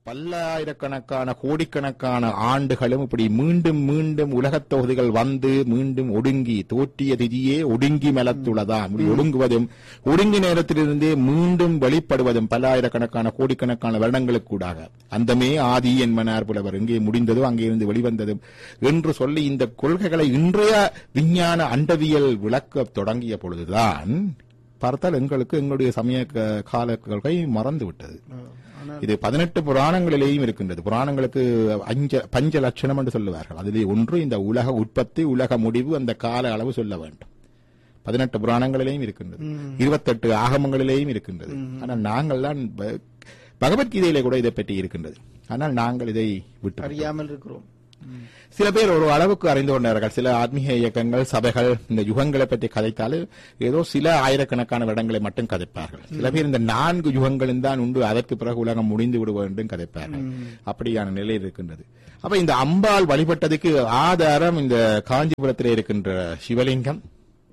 பல்லாயிரக்கணக்கான கோடிக்கணக்கான ஆண்டுகளும் இப்படி மீண்டும் மீண்டும் உலகத் தொகுதிகள் வந்து மீண்டும் ஒடுங்கி தோற்றிய திதியே ஒடுங்கி மலத்துள்ளதாம். ஒடுங்குவதும் ஒடுங்கி நேரத்திலிருந்தே மீண்டும் வெளிப்படுவதும் பல்லாயிரக்கணக்கான கோடிக்கணக்கான வருடங்களுக்கூடாக அந்தமே ஆதி என்பனார் புலவர் எங்கே முடிந்ததோ அங்கே இருந்து வெளிவந்ததும் என்று சொல்லி இந்த கொள்கைகளை இன்றைய விஞ்ஞான அண்டவியல் விளக்க தொடங்கிய பொழுதுதான் பார்த்தால் எங்களுடைய சமய கால கொள்கை மறந்து விட்டது. இது 18 புராணங்களிலேயும் இருக்கின்றது. புராணங்களுக்கு பஞ்ச லட்சணம் என்று சொல்லுவார்கள். அதிலே ஒன்று இந்த உலக உற்பத்தி, உலக முடிவு, அந்த கால அளவு சொல்ல வேண்டும். 18 புராணங்களிலேயும் இருக்கின்றது, 28 ஆகமங்களிலேயும் இருக்கின்றது. ஆனால் நாங்கள் தான் பகவத்கீதையிலே கூட இதை பற்றி இருக்கின்றது. ஆனால் நாங்கள் இதை விட்டு அறியாமல் இருக்கிறோம். சில பேர் ஒரு அளவுக்கு அறிந்து கொண்டார்கள். சில ஆத்மீக இயக்கங்கள், சபைகள் இந்த யுகங்களை பற்றி கதைத்தாலும் ஏதோ சில ஆயிரக்கணக்கான இடங்களை மட்டும் கதைப்பார்கள். சில பேர் இந்த 4 யுகங்களும் தான் உண்டு, அதற்கு பிறகு உலகம் முடிந்து விடுவோம் என்றும் கதைப்பார்கள். அப்படியான நிலை இருக்கின்றது. அப்ப இந்த அம்பாள் வழிபட்டதுக்கு ஆதாரம் இந்த காஞ்சிபுரத்தில் இருக்கின்ற சிவலிங்கம்,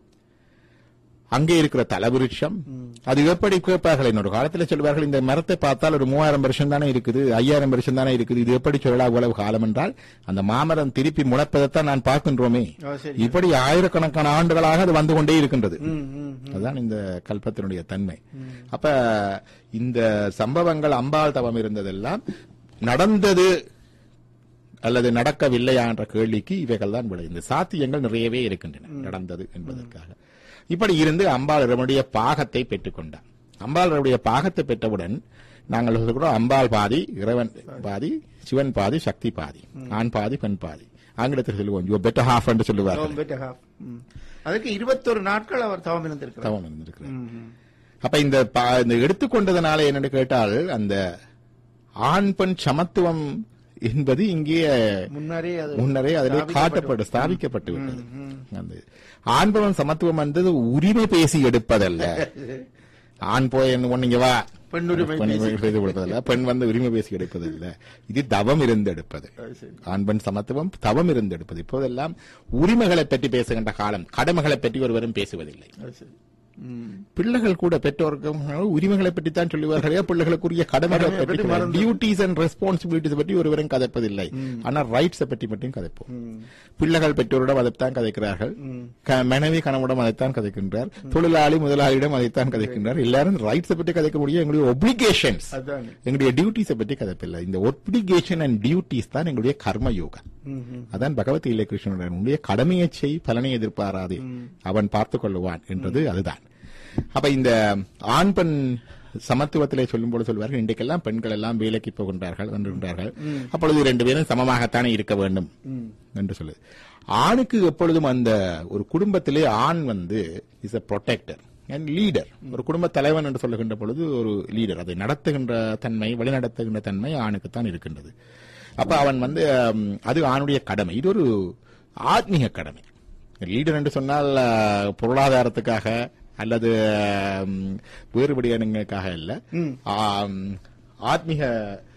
அங்கே இருக்கிற தலவிருட்சம். அது எப்படி கேட்பார்கள்? இன்னொரு காலத்தில் சொல்வார்கள், இந்த மரத்தை பார்த்தால் ஒரு 3000 வருஷம் தானே இருக்குது, 5000 வருஷம் தானே இருக்குது, இது எப்படி சொல்லலாம் இவ்வளவு காலம் என்றால் அந்த மாமரம் திருப்பி முளைப்பதைத்தான் நான் பார்க்கின்றோமே. இப்படி ஆயிரக்கணக்கான ஆண்டுகளாக அது வந்து கொண்டே இருக்கின்றது. அதுதான் இந்த கல்பத்தினுடைய தன்மை. அப்ப இந்த சம்பவங்கள் அம்பாள் தவம் இருந்ததெல்லாம் நடந்தது அல்லது நடக்கவில்லையா என்ற கேள்விக்கு இவைகள் தான் விளை. இந்த சாத்தியங்கள் நிறையவே இருக்கின்றன நடந்தது என்பதற்காக. இப்படி இருந்து அம்பாளுடைய பாகத்தை பெற்றுக் கொண்டார். அம்பாளுடைய பாகத்தை பெற்றவுடன் நாங்கள் சொல்கிறோம், அம்பாள் பாதி, இறைவன் பாதி, சிவன் பாதி, சக்தி பாதி, ஆண் பாதி, பெண் பாதி. ஆங்கிலத்தில் சொல்லுவோம் யூ பெட்டர் ஹாஃப் என்று சொல்லுவார்கள். அதுக்கு 21 நாட்கள் அவர் தவம் இருந்திருக்கிறார். அப்ப இந்த எடுத்துக்கொண்டதனால என்னென்னு கேட்டால், அந்த ஆண் பெண் சமத்துவம் என்பது இங்கே முன்னரே அதிலே ஸ்தாபிக்கப்பட்டு விட்டது. ஆண்பவன் சமத்துவம் என்பது உரிமை பேசி எடுப்பதல்ல. ஆண் போய் ஒண்ணு வா பெண் கொடுப்பதல்ல, பெண் வந்து உரிமை பேசி எடுப்பதில்லை. இது தவம் இருந்து எடுப்பது. ஆண்பெண் சமத்துவம் தவம் இருந்து எடுப்பது. இப்போதெல்லாம் உரிமைகளை பற்றி பேசுகின்ற காலம், கடமைகளை பற்றி ஒருவரும் பேசுவதில்லை. பிள்ளைகள் கூட பெற்றோருக்கு உரிமைகளை பற்றி தான் சொல்லுவார்களே, பிள்ளைகளுக்குரிய கடமைகளை பற்றி, டியூட்டிஸ் அண்ட் ரெஸ்பான்சிபிலிட்டிஸ் பற்றி ஒருவரும் கதைப்பதில்லை. ஆனால் ரைட்ஸை பற்றி மட்டும் கதைப்போம். பிள்ளைகள் பெற்றோரிடம் அதைத்தான் கதைக்கிறார்கள், மனைவி கணவனிடம் அதைத்தான் கதைக்கின்றார், தொழிலாளி முதலாளியிடம் அதைத்தான் கதைக்கின்றார். எல்லாரும் ரைட்ஸை பற்றி கதைக்க முடியும், எங்களுடைய ஒப்ளிகேஷன்ஸ், எங்களுடைய டியூட்டிஸை பற்றி கதைப்பில்லை. இந்த ஒப்ளிகேஷன் அண்ட் டியூட்டிஸ் தான் எங்களுடைய கர்ம யோகம். அதான் பகவத்கீதை கிருஷ்ணனுடைய உன்னுடைய கடமையை செய், பலனை எதிர்பாராதே, அவன் பார்த்துக் கொள்ளுவான் என்றது அதுதான். அப்ப இந்த ஆண் பெண் சமத்துவத்திலே சொல்லும் போது சொல்வார்கள், இன்றைக்கெல்லாம் பெண்கள் எல்லாம் வேலைக்கு போகின்றார்கள் வென்றுகின்றார்கள், அப்பொழுது 2 பேரும் சமமாகத்தானே இருக்க வேண்டும் என்று சொல்லுது. ஆணுக்கு எப்பொழுதும் அந்த ஒரு குடும்பத்திலே ஆண் வந்து is a protector and leader. ஒரு குடும்ப தலைவன் என்று சொல்லுகின்ற பொழுது ஒரு லீடர், அதை நடத்துகின்ற தன்மை, வழிநடத்துகின்ற தன்மை ஆணுக்குத்தான் இருக்கின்றது. அப்ப அவன் வந்து அது ஆணுடைய கடமை. இது ஒரு ஆத்மீக கடமை. லீடர் என்று சொன்னால் பொருளாதாரத்துக்காக அல்லது வேறுபடியானங்களுக்காக இல்ல, ஆத்மீக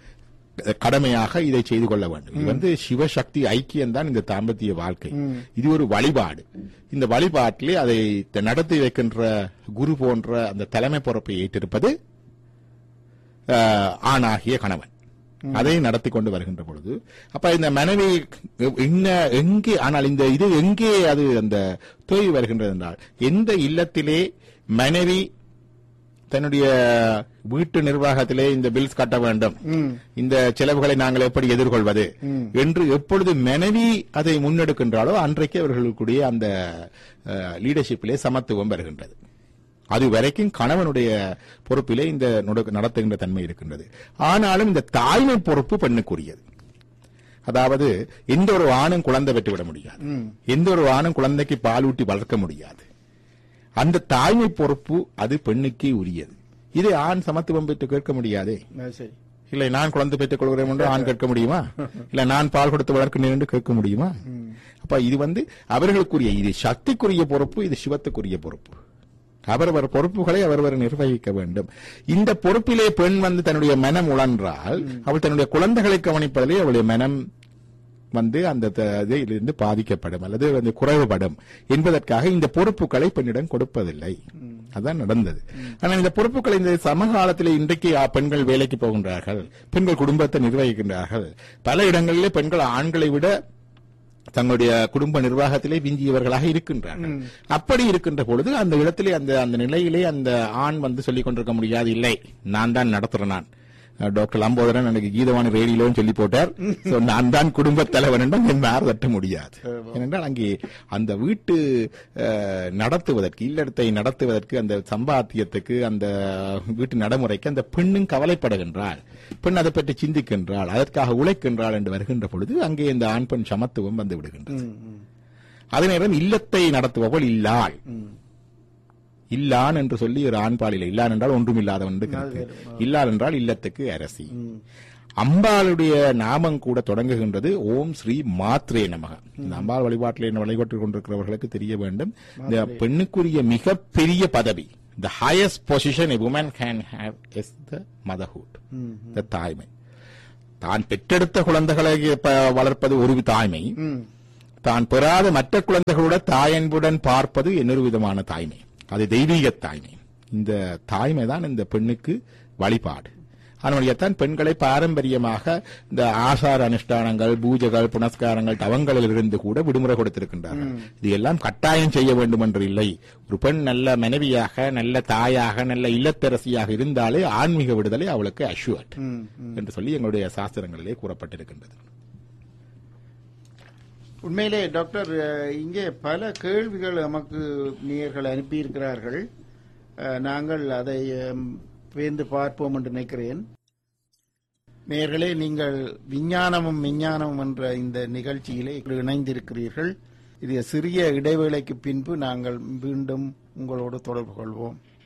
கடமையாக இதை செய்து கொள்ள வேண்டும். இது வந்து சிவசக்தி ஐக்கியம் தான் இந்த தாம்பத்திய வாழ்க்கை. இது ஒரு வழிபாடு. இந்த வழிபாட்டிலே அதை நடத்தி வைக்கின்ற குரு போன்ற அந்த தலைமை பொறுப்பை ஏற்றிருப்பது ஆணாகிய கணவன். அதை நடத்தி கொண்டு வருகின்ற பொழுது அப்ப இந்த மனைவி எங்கே, ஆனால் இந்த இது எங்கே அது அந்த தொய்வு வருகின்றது என்றால், எந்த இல்லத்திலே மனைவி தன்னுடைய வீட்டு நிர்வாகத்திலே இந்த பில்ஸ் கட்ட வேண்டும், இந்த செலவுகளை நாங்கள் எப்படி எதிர்கொள்வது என்று எப்பொழுது மனைவி அதை முன்னெடுக்கின்றாலோ அன்றைக்கு அவர்களுடைய அந்த லீடர்ஷிப்பிலே சமத்துவம் வருகின்றது. அது வரைக்கும் கணவனுடைய பொறுப்பிலே இந்த நடத்துகின்ற தன்மை இருக்கின்றது. ஆனாலும் இந்த தாய்மை பொறுப்பு பெண்ணுக்குரியது. அதாவது எந்த ஒரு ஆணும் குழந்தை பெற்றுவிட முடியாது, எந்த ஒரு ஆணும் குழந்தைக்கு பாலூட்டி வளர்க்க முடியாது. அந்த தாய்மை பொறுப்பு அது பெண்ணுக்கே உரியது. இதை ஆண் சமத்துவம் பெற்று கேட்க முடியாதே. இல்லை நான் குழந்தை பெற்றுக் கொள்கிறேன் என்று ஆண் கேட்க முடியுமா? இல்ல நான் பால் கொடுத்து வளர்க்கிறேன் என்று கேட்க முடியுமா? அப்ப இது வந்து அவர்களுக்குரிய, இது சக்திக்குரிய பொறுப்பு, இது சிவத்துக்குரிய பொறுப்பு. அவரவர் பொறுப்புகளை அவரவர் நிர்வகிக்க வேண்டும். இந்த பொறுப்பிலே பெண் வந்து தன்னுடைய மனம் உழன்றால் அவள் தன்னுடைய குழந்தைகளை கவனிப்பதிலே அவளுடைய மனம் வந்து அந்த இதிலிருந்து பாதிக்கப்படும் அல்லது குறைவுபடும் என்பதற்காக இந்த பொறுப்புகளை பெண்ணிடம் கொடுப்பதில்லை. அதான் நடந்தது. ஆனால் இந்த பொறுப்புகளை இந்த சமகாலத்தில் இன்றைக்கு பெண்கள் வேலைக்கு போகின்றார்கள், பெண்கள் குடும்பத்தை நிர்வகிக்கின்றார்கள். பல இடங்களிலே பெண்கள் ஆண்களை விட தங்களுடைய குடும்ப நிர்வாகத்திலே விஞ்சியவர்களாக இருக்கின்றார்கள். அப்படி இருக்கின்ற பொழுது அந்த இடத்திலே அந்த நிலையிலே அந்த ஆண் சொல்லிக் கொண்டிருக்க முடியாது, இல்லை நான் தான் நடத்துறேன். நான் டாக்டர் லம்போதரன் எனக்கு கீதவாணி ரேடியோன்னு சொல்லி போட்டார், நான் தான் குடும்ப தலைவன் என்றால் யார் தட்ட முடியாது. ஏனென்றால் அங்கே அந்த வீட்டு நடத்துவதற்கு, இல்லறத்தை நடத்துவதற்கு, அந்த சம்பாத்தியத்துக்கு, அந்த வீட்டு நடைமுறைக்கு அந்த பெண்ணும் கவலைப்படுகின்றாள், பெண் அதை பற்றி சிந்திக்கின்றாள், அதற்காக உழைக்கின்றாள் என்று வருகின்ற பொழுது அங்கே இந்த ஆண் பெண் சமத்துவம் வந்து விடுகின்றது. அதே நேரம் இல்லத்தை நடத்துபவள் இல்லாள், இல்லான் என்று சொல்லி ஒரு ஆண்பாலில் இல்லான் என்றால் ஒன்றும் இல்லாதவன், இல்லான் என்றால் இல்லத்துக்கு அரசி. அம்பாளுடைய நாமம் கூட தொடங்குகின்றது ஓம் ஸ்ரீ மாத்ரே நமக. இந்த அம்பாள் வழிபாட்டில் என்ன வழிபாட்டுக் கொண்டிருக்கிறவர்களுக்கு தெரிய வேண்டும், இந்த பெண்ணுக்குரிய மிகப்பெரிய பதவி, the highest position a woman can have is the motherhood, the தாய்மை. தான் பெற்றெடுத்த குழந்தைகளை வளர்ப்பது ஒரு தாய்மை, தான் பெறாத மற்ற குழந்தைகளோட தாயன்புடன் பார்ப்பது இன்னொரு விதமான தாய்மை, அது தெய்வீக தாய்மை. இந்த தாய்மை தான் இந்த பெண்ணுக்கு வழிபாடு. அதனால்தான் பெண்களை பாரம்பரியமாக இந்த ஆசார அனுஷ்டானங்கள், பூஜைகள், புனஸ்காரங்கள், தவங்களில் இருந்து கூட விடுமுறை கொடுத்திருக்கின்றார்கள். இது எல்லாம் கட்டாயம் செய்ய வேண்டும் என்று இல்லை. ஒரு பெண் நல்ல மனைவியாக, நல்ல தாயாக, நல்ல இல்லத்தரசியாக இருந்தாலே ஆன்மீக விடுதலை அவளுக்கு அஷ்யூர்ட் என்று சொல்லி எங்களுடைய சாஸ்திரங்களிலே கூறப்பட்டிருக்கின்றது. உண்மையிலே டாக்டர், இங்கே பல கேள்விகள் நமக்கு நேயர்கள் அனுப்பியிருக்கிறார்கள். நாங்கள் அதை பேர்ந்து பார்ப்போம் என்று நினைக்கிறேன். நேயர்களே, நீங்கள் விஞ்ஞானமும் விஞ்ஞானமும் என்ற இந்த நிகழ்ச்சியிலே இணைந்திருக்கிறீர்கள். இது சிறிய இடைவேளைக்கு பின்பு நாங்கள் மீண்டும் உங்களோடு தொடர்பு கொள்வோம்.